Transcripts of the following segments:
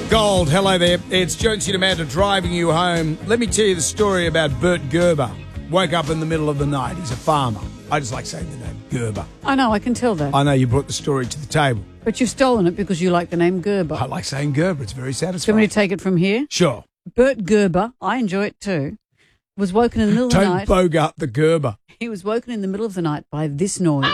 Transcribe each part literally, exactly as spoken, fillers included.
Gold, hello there. It's Jonesy and Amanda driving you home. Let me tell you the story about Bert Gerber. Woke up in the middle of the night. He's a farmer. I just like saying the name, Gerber. I know, I can tell that. I know you brought the story to the table. But you've stolen it because you like the name Gerber. I like saying Gerber. It's very Do you satisfying. want me to take it from here? Sure. Bert Gerber, I enjoy it too, was woken in the middle of the Don't night. bogart the Gerber. He was woken in the middle of the night by this noise.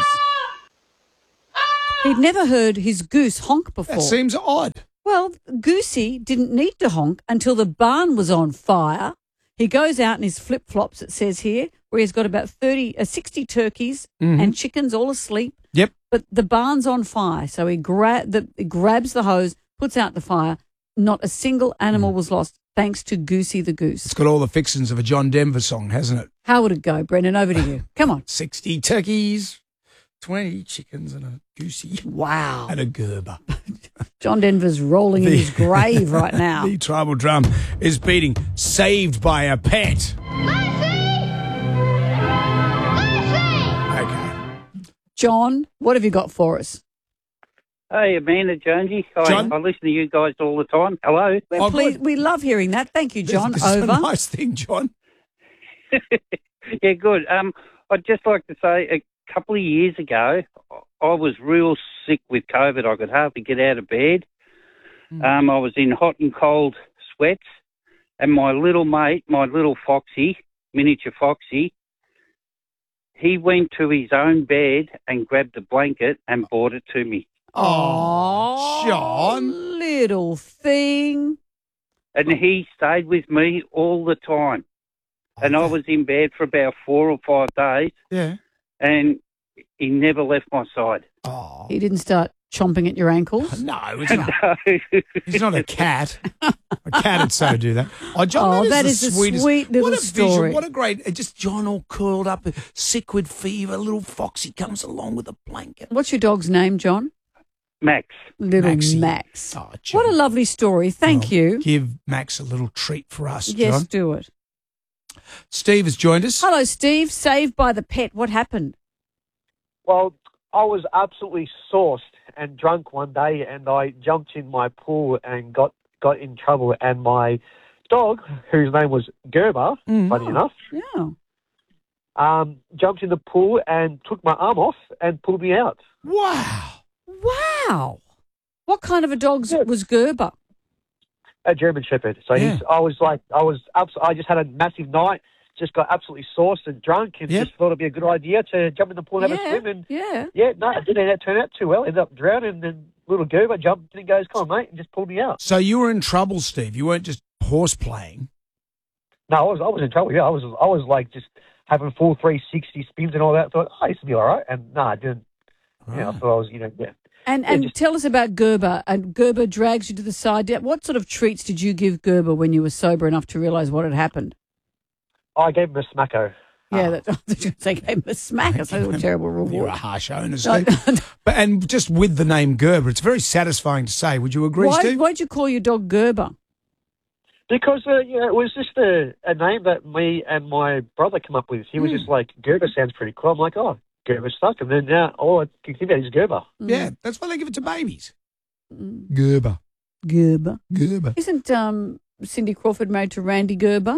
He'd never heard his goose honk before. That seems odd. Well, Goosey didn't need to honk until the barn was on fire. He goes out in his flip-flops, it says here, where he's got about thirty, uh, sixty turkeys Mm-hmm. and chickens all asleep. Yep. But the barn's on fire, so he, gra- the, he grabs the hose, puts out the fire. Not a single animal was lost, thanks to Goosey the goose. It's got all the fixings of a John Denver song, hasn't it? How would it go, Brendan? Over to you. Come on. sixty turkeys, twenty chickens and a goosey Wow. and a Gerber. John Denver's rolling in The- his grave right now. The tribal drum is beating Saved by a Pet. Okay. John, what have you got for us? Hey, Amanda, Jonesy. I, John? I listen to you guys all the time. Hello. We're Oh, pleased, good. we love hearing that. Thank you, John. This, this is Over. a nice thing, John. Yeah, good. Um, I'd just like to say a couple of years ago, I was real sick with COVID. I could hardly get out of bed. Mm. Um, I was in hot and cold sweats, and my little mate, my little Foxy, miniature Foxy, he went to his own bed and grabbed a blanket and brought it to me. Oh, John. Little thing. And he stayed with me all the time. And I was in bed for about four or five days, Yeah. and he never left my side. Oh. He didn't start chomping at your ankles. No, it's not. He's not a cat. A cat would so do that. Oh, John, Oh, that that is, is the a sweetest. sweet little what a story. Vision, what a great, uh, just John all curled up, sick with fever. Little Foxy comes along with a blanket. What's your dog's name, John? Max. Little Maxie. Max. Oh, John. What a lovely story. Thank Well, you. Give Max a little treat for us, Yes, John. do it. Steve has joined us. Hello, Steve. Saved by the Pet. What happened? Well, I was absolutely sauced and drunk one day, and I jumped in my pool and got, got in trouble. And my dog, whose name was Gerber, Mm. funny enough, Yeah. um, jumped in the pool and took my arm off and pulled me out. Wow. Wow. What kind of a dog Yeah. was Gerber? A German Shepherd. So Yeah. he's. I was like, I was. Abs- I just had a massive night. Just got absolutely sauced and drunk, and Yep. just thought it'd be a good idea to jump in the pool and have a yeah. swim. And yeah. yeah, no, it didn't turn out too well. Ended up drowning, and then little Gerber jumped in and goes, "Come on, mate," and just pulled me out. So you were in trouble, Steve. You weren't just horse playing. No, I was. I was in trouble. Yeah, I was. I was like just having full three sixty spins and all that. Thought, oh, I used to be all right, and no, I didn't. You know, I thought I was. You know, yeah. And Yeah, and just- tell us about Gerber. And Gerber drags you to the side. What sort of treats did you give Gerber when you were sober enough to realise what had happened? I gave him a smacko. Yeah, that, I was going to say gave him a smack. That's a terrible You're a reward. harsh owner, No, Steve. But, and just with the name Gerber, it's very satisfying to say. Would you agree, Why, Steve? why'd you call your dog Gerber? Because uh, you know, it was just a, a name that me and my brother came up with. He was Hmm. just like, Gerber sounds pretty cool. I'm like, oh, Gerber stuck. And then now all I can think about is Gerber. Yeah, that's why they give it to babies. Mm. Gerber. Gerber. Gerber. Isn't um, Cindy Crawford married to Randy Gerber?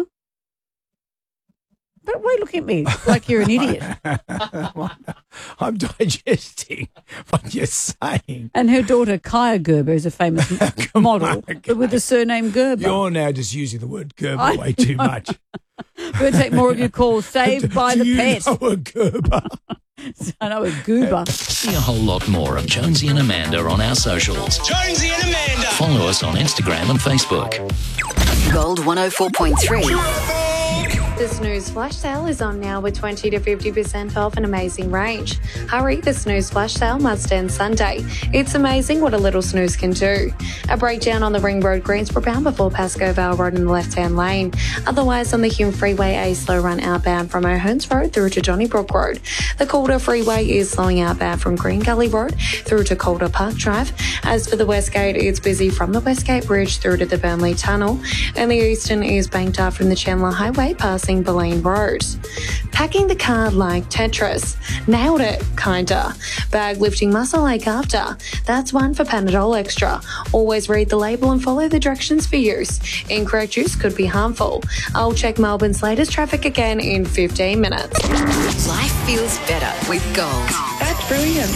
But why look at me like you're an idiot? I'm digesting what you're saying. And her daughter Kaya Gerber is a famous Come model, on, but with the surname Gerber. You're now just using the word Gerber I way too much. We're going to take more of your calls. Saved by Do the you Pet. know a Gerber? I know a goober. See a whole lot more of Jonesy and Amanda on our socials. Jonesy and Amanda. Follow us on Instagram and Facebook. Gold one oh four point three. The Snooze Flash Sale is on now with twenty to fifty percent off an amazing range. Hurry, the Snooze Flash Sale must end Sunday. It's amazing what a little snooze can do. A breakdown on the Ring Road Greensboro bound before Pascoe Vale Road in the left-hand lane. Otherwise, on the Hume Freeway, a slow run outbound from O'Hearns Road through to Donnybrook Road. The Calder Freeway is slowing outbound from Green Gully Road through to Calder Park Drive. As for the Westgate, it's busy from the Westgate Bridge through to the Burnley Tunnel. And the Eastern is banked up from the Chandler Highway past crossing Boleyn Road. Packing the car like Tetris. Nailed it, kinda. Bag lifting muscle ache after. That's one for Panadol Extra. Always read the label and follow the directions for use. Incorrect use could be harmful. I'll check Melbourne's latest traffic again in fifteen minutes. Life feels better with Gold. That's brilliant.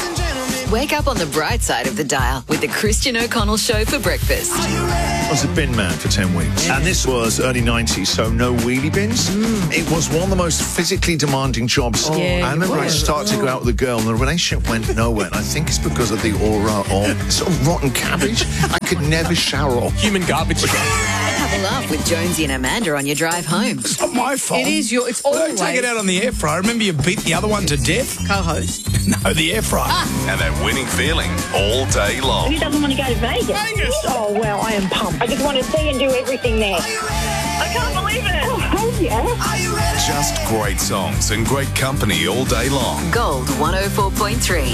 Wake up on the bright side of the dial with the Christian O'Connell Show for breakfast. I was a bin man for ten weeks, and this was early nineties, so no wheelie bins. Mm. It was one of the most physically demanding jobs. Oh, yeah, I remember I started oh. to go out with a girl, and the relationship went nowhere, and I think it's because of the aura of sort of rotten cabbage. I could never shower off. Human garbage. Have a laugh with Jonesy and Amanda on your drive home. It's not my fault. It is your. It's Don't always. take it out on the air fryer. Remember you beat the other one to death? Co-host. No, the air fryer. Ah. And that winning feeling all day long. Who doesn't want to go to Vegas? Vegas. Oh, well, I am pumped. I just want to see and do everything there. I can't believe it. Oh, hell yeah. Just great songs and great company all day long. Gold one oh four point three.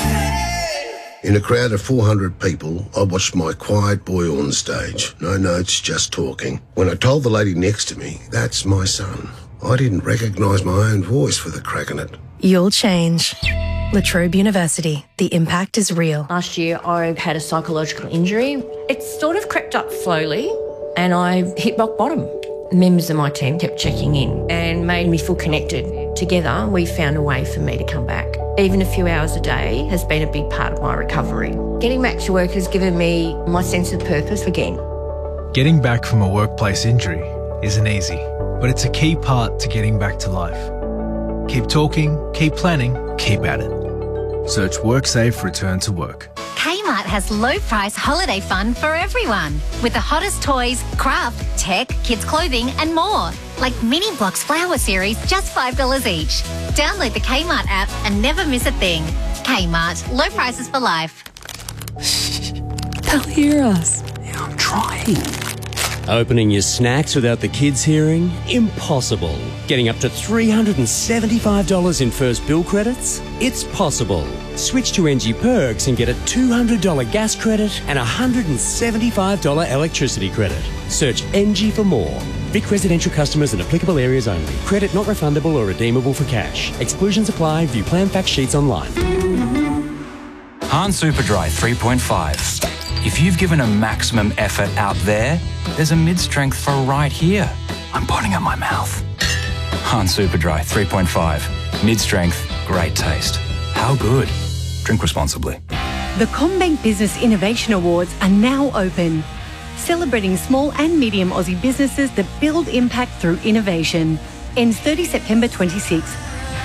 In a crowd of four hundred people, I watched my quiet boy on stage. No notes, just talking. When I told the lady next to me, that's my son, I didn't recognise my own voice for the crack in it. You'll change. La Trobe University. The impact is real. Last year, I had a psychological injury. It sort of crept up slowly, and I hit rock bottom. Members of my team kept checking in and made me feel connected. Together, we found a way for me to come back. Even a few hours a day has been a big part of my recovery. Getting back to work has given me my sense of purpose again. Getting back from a workplace injury isn't easy, but it's a key part to getting back to life. Keep talking, keep planning, keep at it. Search WorkSafe Return to Work. Kmart has low price holiday fun for everyone. With the hottest toys, craft, tech, kids clothing and more. Like Mini Blocks Flower Series, just five dollars each. Download the Kmart app and never miss a thing. Kmart, low prices for life. They'll hear us. Yeah, I'm trying. Opening your snacks without the kids hearing? Impossible. Getting up to three hundred seventy-five dollars in first bill credits? It's possible. Switch to N G Perks and get a two hundred dollars gas credit and a one hundred seventy-five dollars electricity credit. Search N G for more. Vic residential customers in applicable areas only. Credit not refundable or redeemable for cash. Exclusions apply. View plan fact sheets online. Han Superdry three point five. If you've given a maximum effort out there, there's a mid-strength for right here. I'm putting up my mouth. Han Superdry three point five. Mid-strength, great taste. How good? Drink responsibly. The CommBank Business Innovation Awards are now open, celebrating small and medium Aussie businesses that build impact through innovation. Ends thirtieth September twenty-sixth.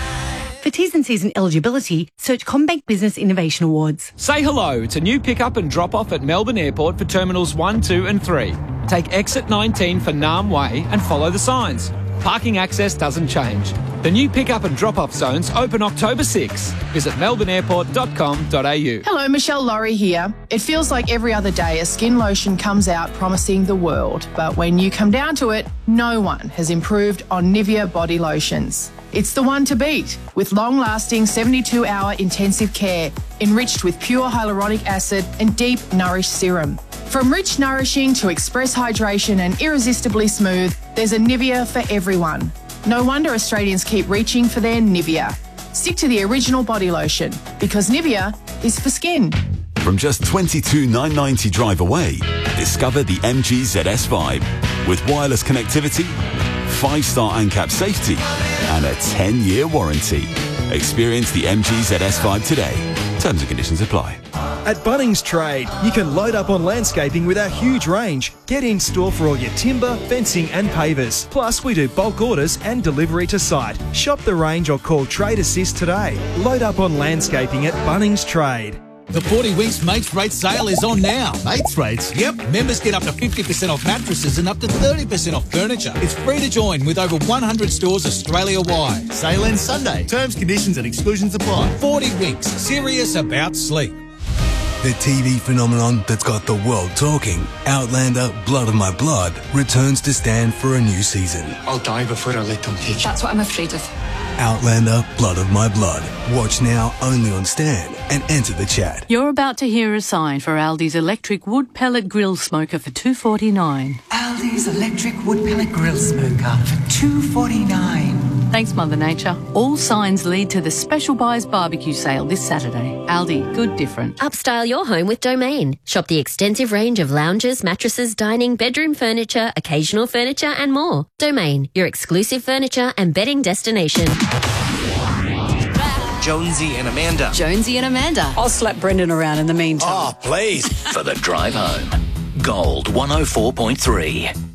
For T's and C's and eligibility, search CommBank Business Innovation Awards. Say hello to new pick-up and drop-off at Melbourne Airport for Terminals one, two and three. Take exit nineteen for Nam Way and follow the signs. Parking access doesn't change. The new pick-up and drop-off zones open October sixth. Visit melbourne airport dot com dot a u. Hello, Michelle Laurie here. It feels like every other day a skin lotion comes out promising the world. But when you come down to it, no one has improved on Nivea body lotions. It's the one to beat, with long-lasting seventy-two hour intensive care, enriched with pure hyaluronic acid and deep Nourish serum. From rich nourishing to express hydration and irresistibly smooth, there's a Nivea for everyone. No wonder Australians keep reaching for their Nivea. Stick to the original body lotion, because Nivea is for skin. From just twenty-two thousand nine hundred ninety drive away, discover the M G Z S Vibe. With wireless connectivity, five-star ANCAP safety, and a ten-year warranty. Experience the M G Z S Vibe today. Terms and conditions apply. At Bunnings Trade, you can load up on landscaping with our huge range. Get in store for all your timber, fencing and pavers. Plus, we do bulk orders and delivery to site. Shop the range or call Trade Assist today. Load up on landscaping at Bunnings Trade. The forty Winks Mates Rate sale is on now. Mates Rates? Yep. Members get up to fifty percent off mattresses and up to thirty percent off furniture. It's free to join with over one hundred stores Australia-wide. Sale ends Sunday. Terms, conditions and exclusions apply. forty Winks. Serious about sleep. The T V phenomenon that's got the world talking, Outlander Blood of My Blood, returns to Stan for a new season. I'll die before I let them take you. That's what I'm afraid of. Outlander Blood of My Blood. Watch now only on Stan and enter the chat. You're about to hear a sign for Aldi's electric wood pellet grill smoker for two dollars forty-nine. Aldi. Aldi's electric wood pellet grill smoker for two forty-nine. Thanks, Mother Nature. All signs lead to the Special Buys barbecue sale this Saturday. Aldi, good different. Upstyle your home with Domain. Shop the extensive range of lounges, mattresses, dining, bedroom furniture, occasional furniture and more. Domain, your exclusive furniture and bedding destination. Jonesy and Amanda. Jonesy and Amanda. I'll slap Brendan around in the meantime. Oh, please. For the drive home. Gold one oh four point three.